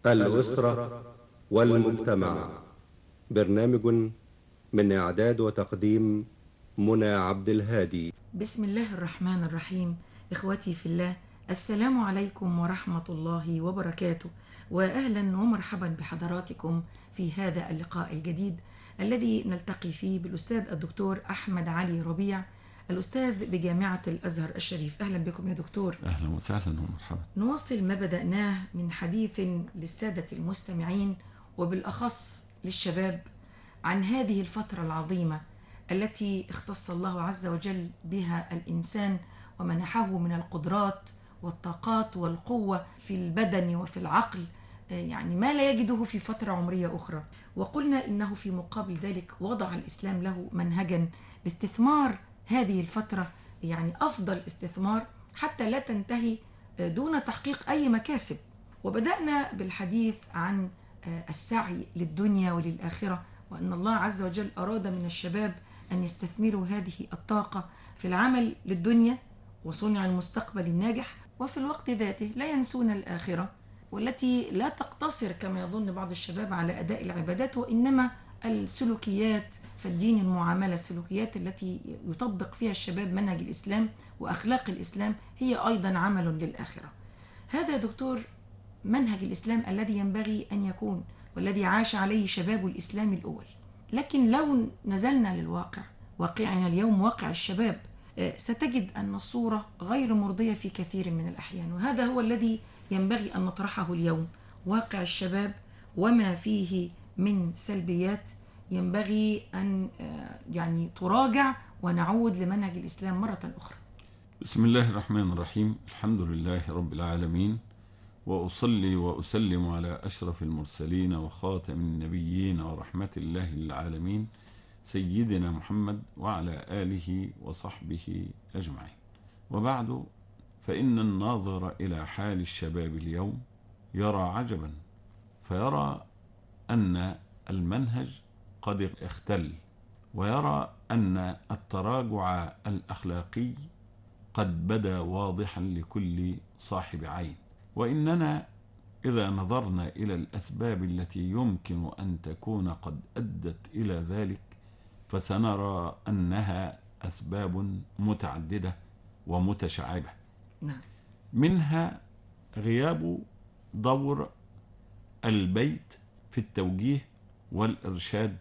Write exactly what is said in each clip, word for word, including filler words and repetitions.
الأسرة والمجتمع. برنامج من إعداد وتقديم منى عبد الهادي. بسم الله الرحمن الرحيم. إخوتي في الله، السلام عليكم ورحمة الله وبركاته، وأهلا ومرحبا بحضراتكم في هذا اللقاء الجديد الذي نلتقي فيه بالأستاذ الدكتور أحمد علي ربيع، الأستاذ بجامعة الأزهر الشريف. أهلا بكم يا دكتور. أهلا وسهلا ومرحبا. نواصل ما بدأناه من حديث للسادة المستمعين وبالأخص للشباب عن هذه الفترة العظيمة التي اختص الله عز وجل بها الإنسان ومنحه من القدرات والطاقات والقوة في البدن وفي العقل، يعني ما لا يجده في فترة عمرية أخرى. وقلنا إنه في مقابل ذلك وضع الإسلام له منهجا لاستثمار هذه الفترة، يعني أفضل استثمار حتى لا تنتهي دون تحقيق أي مكاسب. وبدأنا بالحديث عن السعي للدنيا وللآخرة، وأن الله عز وجل أراد من الشباب أن يستثمروا هذه الطاقة في العمل للدنيا وصنع المستقبل الناجح، وفي الوقت ذاته لا ينسون الآخرة، والتي لا تقتصر كما يظن بعض الشباب على أداء العبادات وإنما السلوكيات. فالدين المعاملة، السلوكيات التي يطبق فيها الشباب منهج الإسلام وأخلاق الإسلام هي أيضا عمل للآخرة. هذا دكتور منهج الإسلام الذي ينبغي أن يكون والذي عاش عليه شباب الإسلام الأول. لكن لو نزلنا للواقع، واقعنا اليوم واقع الشباب، ستجد أن الصورة غير مرضية في كثير من الأحيان، وهذا هو الذي ينبغي أن نطرحه اليوم. واقع الشباب وما فيه من سلبيات ينبغي أن يعني تراجع ونعود لمنهج الإسلام مرة أخرى. بسم الله الرحمن الرحيم. الحمد لله رب العالمين، وأصلي وأسلم على أشرف المرسلين وخاتم النبيين ورحمة الله للعالمين سيدنا محمد وعلى آله وصحبه أجمعين. وبعد، فإن الناظر إلى حال الشباب اليوم يرى عجبا، فيرى أن المنهج قد اختل، ويرى أن التراجع الأخلاقي قد بدا واضحا لكل صاحب عين. وإننا إذا نظرنا إلى الأسباب التي يمكن أن تكون قد أدت إلى ذلك فسنرى أنها أسباب متعددة ومتشعبة. نعم. منها غياب دور البيت في التوجيه والإرشاد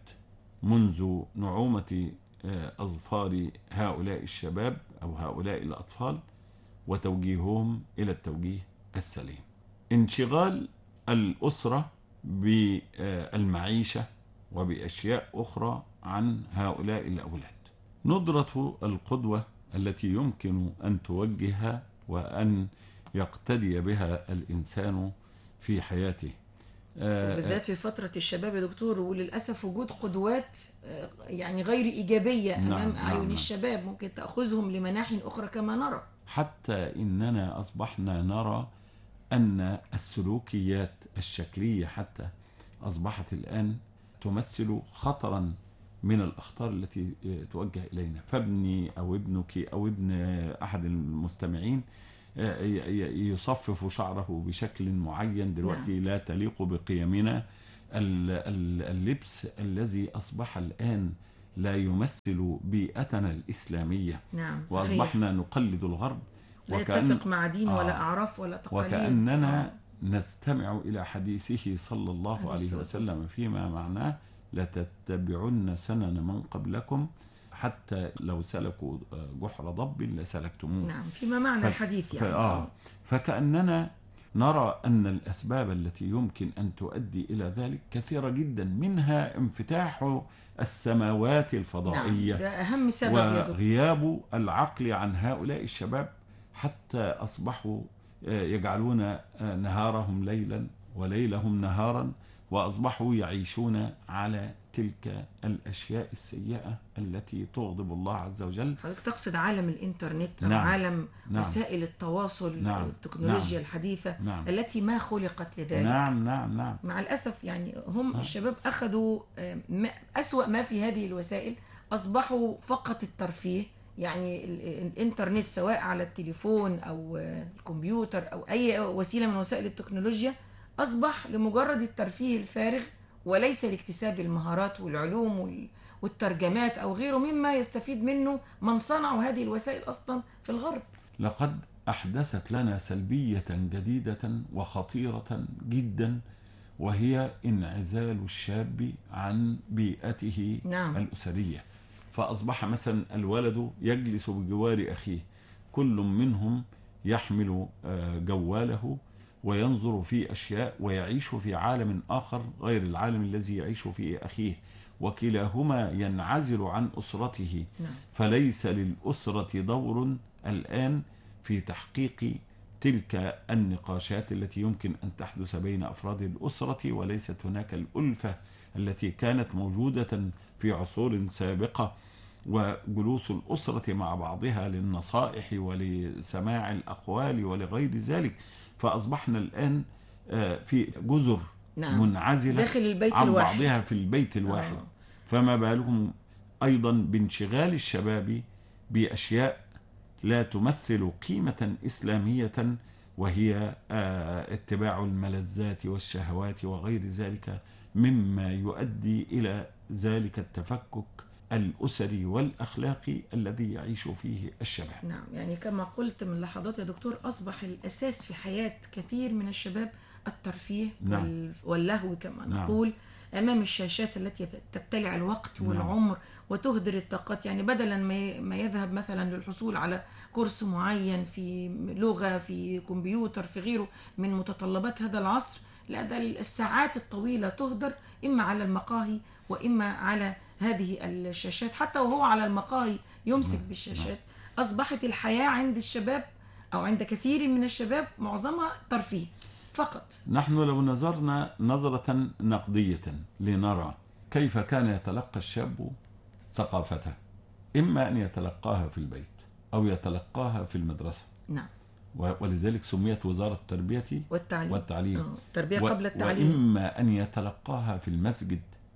منذ نعومة أظفار هؤلاء الشباب أو هؤلاء الأطفال، وتوجيههم إلى التوجيه السليم. انشغال الأسرة بالمعيشة وبأشياء أخرى عن هؤلاء الأولاد. ندرة القدوة التي يمكن أن توجهها وأن يقتدي بها الإنسان في حياته، بالذات في فترة الشباب يا دكتور، وللأسف وجود قدوات يعني غير إيجابية نعم أمام أعين نعم الشباب ممكن تأخذهم لمناحي أخرى كما نرى. حتى إننا أصبحنا نرى أن السلوكيات الشكلية حتى أصبحت الآن تمثل خطرا من الأخطار التي توجه إلينا. فابني أو ابنك أو ابن أحد المستمعين يصفف شعره بشكل معين دلوقتي لا تليق بقيمنا. اللبس الذي أصبح الآن لا يمثل بيئتنا الإسلامية. نعم، صحيح. وأصبحنا نقلد الغرب، لا يتفق مع دين آه ولا أعراف ولا تقاليد، وكأننا آه نستمع إلى حديثه صلى الله عليه وسلم فيما معناه لتتبعن سنن من قبلكم حتى لو سلكوا جحر ضب لسلكتموه. نعم، فيما معنى ف... الحديث يعني. آه فكأننا نرى أن الأسباب التي يمكن أن تؤدي إلى ذلك كثيرة جدا، منها انفتاح السماوات الفضائية. نعم، ده أهم سبب، وغياب العقل عن هؤلاء الشباب حتى أصبحوا يجعلون نهارهم ليلا وليلهم نهارا، وأصبحوا يعيشون على تلك الأشياء السيئة التي تغضب الله عز وجل. حضرتك تقصد عالم الإنترنت أو نعم. عالم نعم. وسائل التواصل نعم. والتكنولوجيا نعم. الحديثة نعم. التي ما خلقت لذلك. نعم نعم نعم مع الأسف يعني هم نعم. الشباب أخذوا أسوأ ما في هذه الوسائل، أصبحوا فقط الترفيه. يعني الإنترنت سواء على التليفون أو الكمبيوتر أو أي وسيلة من وسائل التكنولوجيا أصبح لمجرد الترفيه الفارغ وليس لاكتساب المهارات والعلوم وال- والترجمات أو غيره مما يستفيد منه من صنعوا هذه الوسائل أصلا في الغرب. لقد أحدثت لنا سلبية جديدة وخطيرة جدا، وهي انعزال الشاب عن بيئته نعم. الأسرية. فأصبح مثلا الولد يجلس بجوار أخيه، كل منهم يحمل آه، جواله وينظر في أشياء ويعيش في عالم آخر غير العالم الذي يعيش فيه أخيه، وكلاهما ينعزل عن أسرته. نعم. فليس للأسرة دور الآن في تحقيق تلك النقاشات التي يمكن أن تحدث بين أفراد الأسرة، وليست هناك الألفة التي كانت موجودة في عصور سابقة، وجلوس الأسرة مع بعضها للنصائح ولسماع الأقوال ولغير ذلك. فأصبحنا الآن في جزر نعم. منعزلة داخل البيت عن الواحد. بعضها في البيت الواحد. آه. فما بالهم أيضا بانشغال الشباب بأشياء لا تمثل قيمة إسلامية، وهي اتباع الملذات والشهوات وغير ذلك، مما يؤدي إلى ذلك التفكك الأسري والأخلاقي الذي يعيش فيه الشباب. نعم، يعني كما قلت من لحظات يا دكتور، أصبح الأساس في حياة كثير من الشباب الترفيه. نعم. وال- واللهو كما نعم. نقول أمام الشاشات التي تبتلع الوقت نعم. والعمر وتهدر الطاقات. يعني بدلا ما ما يذهب مثلا للحصول على كورس معين في لغة، في كمبيوتر، في غيره من متطلبات هذا العصر، لا، ده الساعات الطويلة تهدر إما على المقاهي وإما على هذه الشاشات. حتى وهو على المقاهي يمسك نعم. بالشاشات. أصبحت الحياة عند الشباب أو عند كثير من الشباب معظمها ترفيه فقط. نحن لو نظرنا نظرة نقدية لنرى كيف كان يتلقى الشاب ثقافته، إما أن يتلقاها في البيت أو يتلقاها في المدرسة. نعم. ولذلك سميت وزارة التربية والتعليم, والتعليم. آه، التربية قبل التعليم. وإما أن يتلقاها في المسجد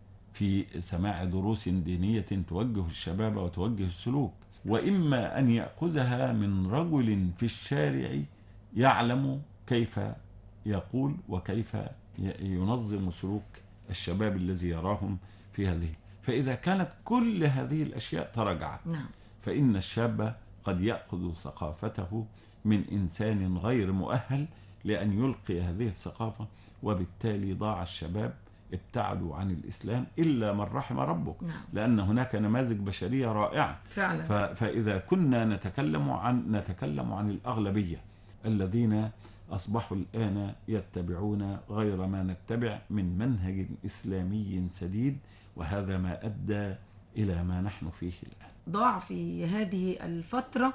في سماع دروس دينية توجه الشباب وتوجه السلوك، وإما أن يأخذها من رجل في الشارع يعلم كيف يقول وكيف ينظم سلوك الشباب الذي يراهم في هذه. فإذا كانت كل هذه الأشياء تراجعت، نعم. فإن الشاب قد يأخذ ثقافته من إنسان غير مؤهل لأن يلقي هذه الثقافة، وبالتالي ضاع الشباب، ابتعدوا عن الإسلام إلا من رحم ربك. نعم. لأن هناك نماذج بشرية رائعة فعلا. ف- فإذا كنا نتكلم عن نتكلم عن الأغلبية الذين أصبحوا الآن يتبعون غير ما نتبع من منهج إسلامي سديد، وهذا ما أدى إلى ما نحن فيه الآن. ضاع في هذه الفترة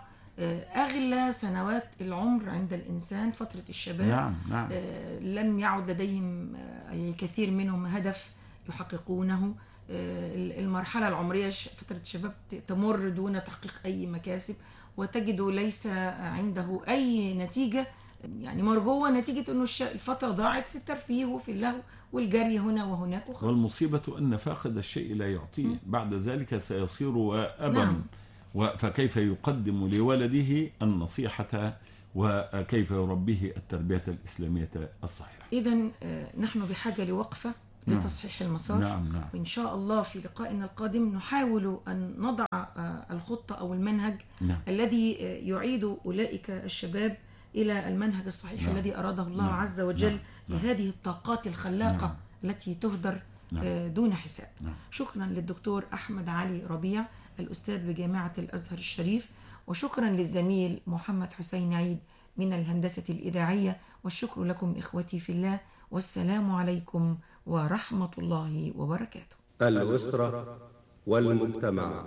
أغلى سنوات العمر عند الإنسان، فترة الشباب. نعم نعم. آه، لم يعد لديهم آه، الكثير منهم هدف يحققونه. آه، المرحلة العمرية ش- فترة الشباب ت- تمر دون تحقيق أي مكاسب، وتجد ليس عنده أي نتيجة يعني مرجوة، نتيجة أنه الش- الفترة ضاعت في الترفيه وفي اللهو والجري هنا وهناك وخلاص. والمصيبة أن فاقد الشيء لا يعطيه، بعد ذلك سيصير أبا. نعم. فكيف يقدم لولده النصيحة وكيف يربيه التربية الإسلامية الصحيحة. إذن آه، نحن بحاجة لوقفة نعم. لتصحيح المسار. نعم نعم. وإن شاء الله في لقائنا القادم نحاول أن نضع آه، الخطة أو المنهج نعم. الذي آه، يعيد أولئك الشباب إلى المنهج الصحيح نعم. الذي أراده الله نعم. عز وجل نعم. لهذه الطاقات الخلاقة نعم. التي تهدر نعم. آه، دون حساب. نعم. شكرا للدكتور أحمد علي ربيع الأستاذ بجامعة الأزهر الشريف، وشكرا للزميل محمد حسين عيد من الهندسة الإذاعية، والشكر لكم إخوتي في الله، والسلام عليكم ورحمة الله وبركاته. الأسرة والمجتمع،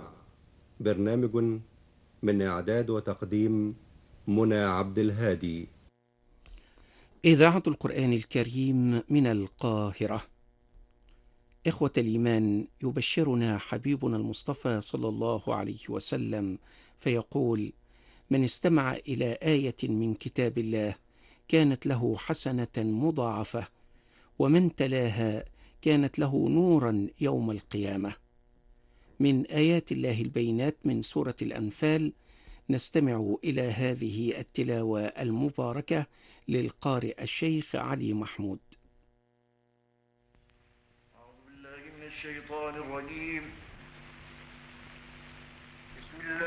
برنامج من إعداد وتقديم منى عبد الهادي. إذاعة القرآن الكريم من القاهرة. إخوة الإيمان، يبشرنا حبيبنا المصطفى صلى الله عليه وسلم فيقول: من استمع إلى آية من كتاب الله كانت له حسنة مضاعفة، ومن تلاها كانت له نورا يوم القيامة. من آيات الله البينات من سورة الأنفال نستمع إلى هذه التلاوة المباركة للقارئ الشيخ علي محمود. الشيطان الرجيم